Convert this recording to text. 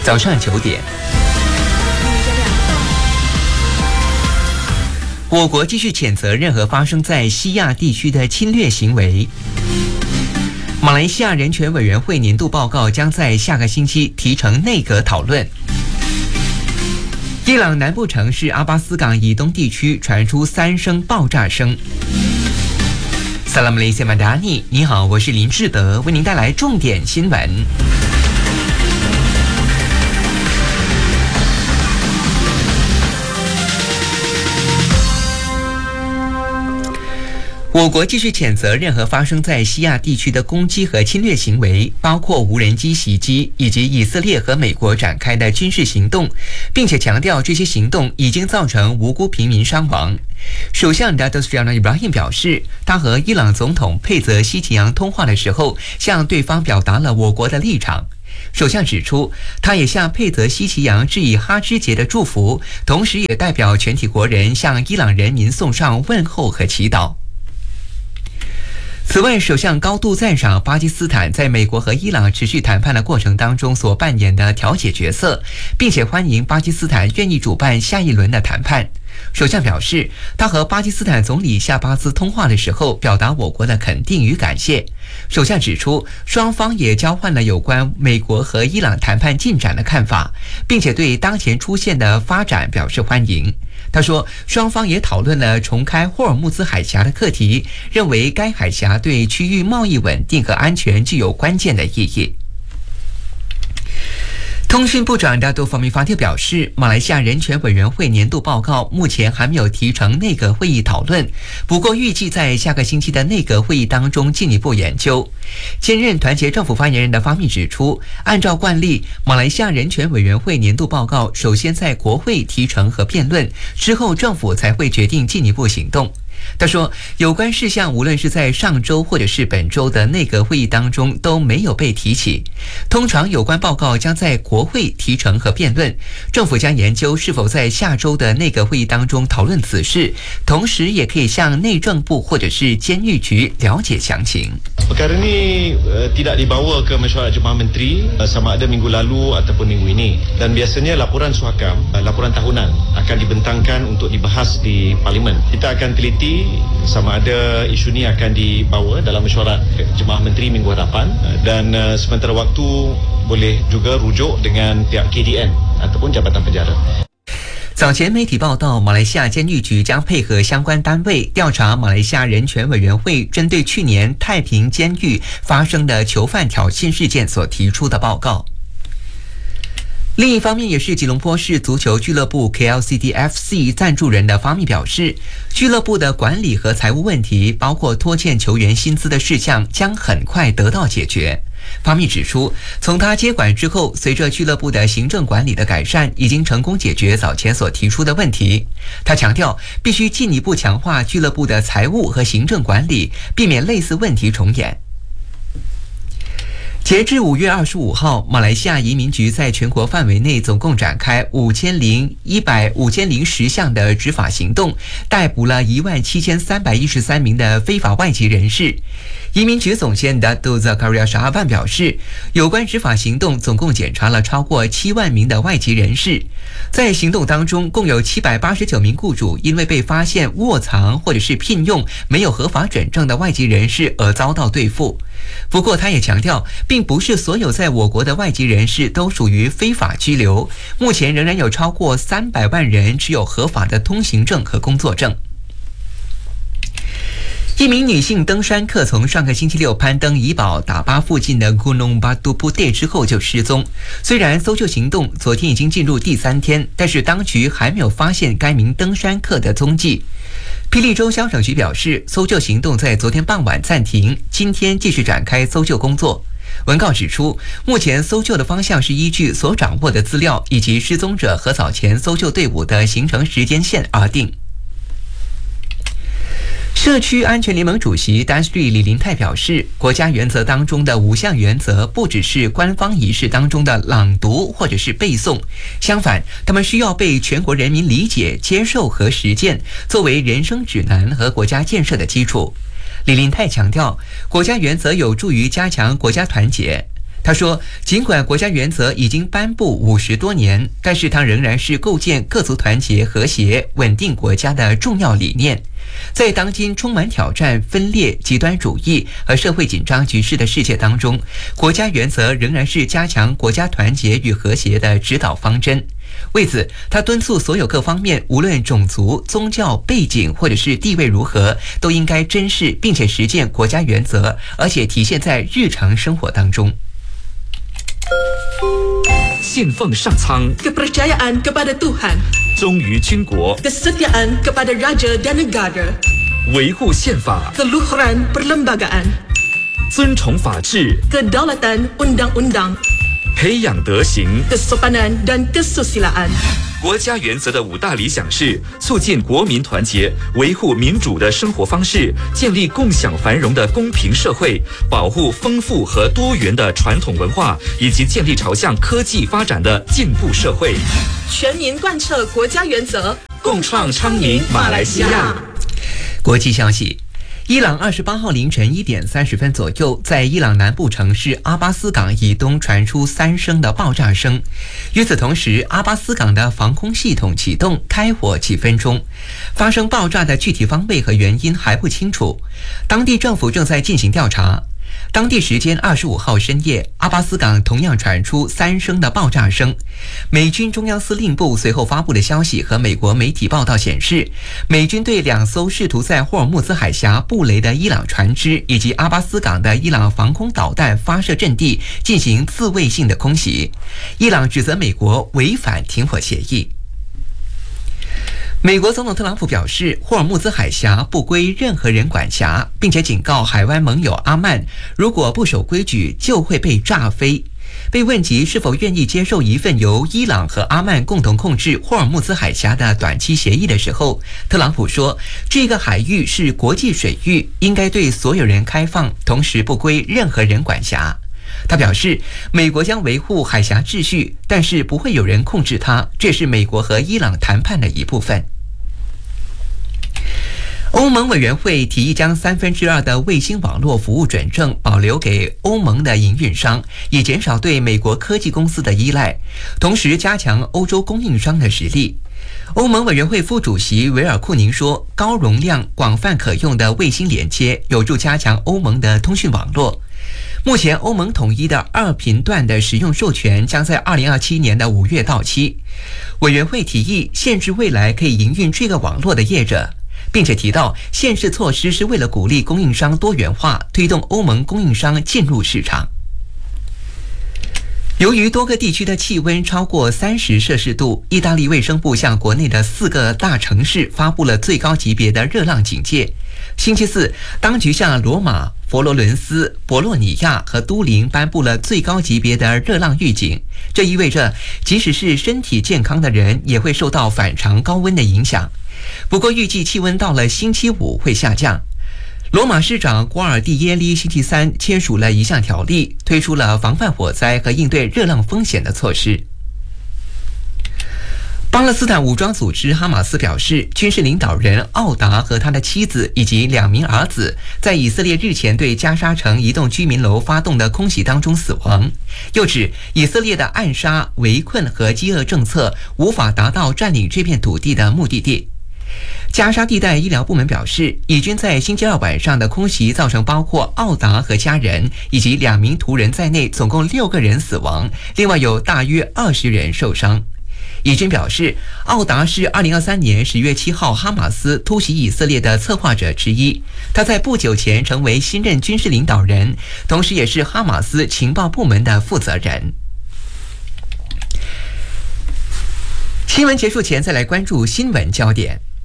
早上9点，我国继续谴责任何发生在西亚地区的侵略行为。马来西亚人权委员会年度报告将在下个星期提呈内阁讨论。伊朗南部城市阿巴斯港以东地区传出3声爆炸声。萨拉姆雷塞曼达尼，你好，我是林志德，为您带来重点新闻。我国继续谴责任何发生在西亚地区的攻击和侵略行为，包括无人机袭击以及以色列和美国展开的军事行动，并且强调这些行动已经造成无辜平民伤亡。首相达特斯里伊布拉欣表示，他和伊朗总统佩泽希奇扬通话的时候，向对方表达了我国的立场。首相指出，他也向佩泽希奇扬致以哈芝节的祝福，同时也代表全体国人向伊朗人民送上问候和祈祷。此外，首相高度赞赏巴基斯坦在美国和伊朗持续谈判的过程当中所扮演的调解角色，并且欢迎巴基斯坦愿意主办下一轮的谈判。首相表示，他和巴基斯坦总理夏巴兹通话的时候，表达我国的肯定与感谢。首相指出，双方也交换了有关美国和伊朗谈判进展的看法，并且对当前出现的发展表示欢迎。他说，双方也讨论了重开霍尔木兹海峡的课题，认为该海峡对区域贸易稳定和安全具有关键的意义。通讯部长达多法米法特表示，马来西亚人权委员会年度报告目前还没有提呈内阁会议讨论，不过预计在下个星期的内阁会议当中进一步研究。兼任团结政府发言人的法米指出，按照惯例，马来西亚人权委员会年度报告首先在国会提呈和辩论，之后政府才会决定进一步行动。他说，有关事项无论是在上周或者是本周的内阁会议当中都没有被提起。通常有关报告将在国会提呈和辩论，政府将研究是否在下周的内阁会议当中讨论此事，同时也可以向内政部或者是监狱局了解详情。 Perkara ini tidak dibawa ke mesyuarat Jemaah Menteri sama ada minggu lalu ataupun minggu ini, dan biasanya laporan suhakam, laporan tahunan akan dibentangkan untuk dibahas di Parlimen. Kita akan teliti sama ada isu ini akan dibawa dalam mesyuarat Jemaah Menteri minggu hadapan, dan sementara waktu boleh juga rujuk dengan pihak KDN ataupun Jabatan Penjara。 早前媒体报道，马来西亚监狱局将配合相关单位调查马来西亚人权委员会针对去年太平监狱发生的囚犯挑衅事件所提出的报告。另一方面，也是吉隆坡市足球俱乐部 KLCT-FC 赞助人的法米表示，俱乐部的管理和财务问题，包括拖欠球员薪资的事项，将很快得到解决。法米指出，从他接管之后，随着俱乐部的行政管理的改善，已经成功解决早前所提出的问题。他强调，必须进一步强化俱乐部的财务和行政管理，避免类似问题重演。截至5月25号，马来西亚移民局在全国范围内总共展开5010项的执法行动，逮捕了17313名的非法外籍人士。移民局总监达杜扎卡利亚沙哈万表示，有关执法行动总共检查了超过7万名的外籍人士。在行动当中，共有789名雇主因为被发现卧藏或者是聘用没有合法准证的外籍人士而遭到对付。不过他也强调，并不是所有在我国的外籍人士都属于非法居留，目前仍然有超过300万人持有合法的通行证和工作证。一名女性登山客从上个星期六攀登怡保打巴附近的 Gunung Batu Putih 之后就失踪。虽然搜救行动昨天已经进入第3天，但是当局还没有发现该名登山客的踪迹。霹雳州消防局表示，搜救行动在昨天傍晚暂停，今天继续展开搜救工作。文告指出，目前搜救的方向是依据所掌握的资料以及失踪者和早前搜救队伍的行程时间线而定。社区安全联盟主席丹斯利李林泰表示，国家原则当中的5项原则不只是官方仪式当中的朗读或者是背诵，相反，他们需要被全国人民理解、接受和实践，作为人生指南和国家建设的基础。李林泰强调，国家原则有助于加强国家团结。 他说，尽管国家原则已经颁布50多年，但是它仍然是构建各族团结、和谐、稳定国家的重要理念。在当今充满挑战、分裂、极端主义和社会紧张局势的世界当中，国家原则仍然是加强国家团结与和谐的指导方针。为此，他敦促所有各方面，无论种族、宗教背景或者是地位如何，都应该珍视并且实践国家原则，而且体现在日常生活当中。 信奉上苍 kepercayaan kepada Tuhan 忠于军国 kesetiaan kepada raja dan negara 维护宪法 keluhuran perlembagaan 尊崇法治 kedaulatan undang-undang 培养德行 kesopanan dan kesusilaan。 国家原则的5大理想是促进国民团结，维护民主的生活方式，建立共享繁荣的公平社会，保护丰富和多元的传统文化，以及建立朝向科技发展的进步社会。 全民贯彻国家原则， 共创昌明马来西亚。 国际消息。伊朗28号凌晨1点30分左右，在伊朗南部城市阿巴斯港以东传出3声的爆炸声。与此同时，阿巴斯港的防空系统启动，开火几分钟。发生爆炸的具体方位和原因还不清楚，当地政府正在进行调查。当地时间25号深夜，阿巴斯港同样传出3声的爆炸声。美军中央司令部随后发布的消息和美国媒体报道显示，美军对2艘试图在霍尔木兹海峡布雷的伊朗船只以及阿巴斯港的伊朗防空导弹发射阵地进行自卫性的空袭。伊朗指责美国违反停火协议。美国总统特朗普表示，霍尔木兹海峡不归任何人管辖，并且警告海湾盟友阿曼，如果不守规矩，就会被炸飞。被问及是否愿意接受一份由伊朗和阿曼共同控制霍尔木兹海峡的短期协议的时候，特朗普说，这个海域是国际水域，应该对所有人开放，同时不归任何人管辖。他表示，美国将维护海峡秩序，但是不会有人控制它，这是美国和伊朗谈判的一部分。欧盟委员会提议将2/3的卫星网络服务准证保留给欧盟的营运商，以减少对美国科技公司的依赖，同时加强欧洲供应商的实力。欧盟委员会副主席维尔库宁说，高容量、广泛可用的卫星连接有助加强欧盟的通讯网络。目前，欧盟统一的2频段的使用授权将在2027年的5月到期。委员会提议限制未来可以营运这个网络的业者，并且提到限制措施是为了鼓励供应商多元化，推动欧盟供应商进入市场。由于多个地区的气温超过30摄氏度，意大利卫生部向国内的4个大城市发布了最高级别的热浪警戒。星期四，当局向罗马、佛罗伦斯、博洛尼亚和都灵颁布了最高级别的热浪预警。这意味着，即使是身体健康的人，也会受到反常高温的影响。不过，预计气温到了星期五会下降。罗马市长瓜尔蒂耶利星期三签署了一项条例，推出了防范火灾和应对热浪风险的措施。巴勒斯坦武装组织哈马斯表示，军事领导人奥达和他的妻子以及2名儿子在以色列日前对加沙城一栋居民楼发动的空袭当中死亡，又指以色列的暗杀、围困和饥饿政策无法达到占领这片土地的目的地。加沙地带医疗部门表示，以军在星期二晚上的空袭造成包括奥达和家人以及2名途人在内总共6个人死亡，另外有大约20人受伤。以军表示，奥达是2023年10月7号哈马斯突袭以色列的策划者之一，他在不久前成为新任军事领导人，同时也是哈马斯情报部门的负责人。新闻结束前，再来关注新闻焦点。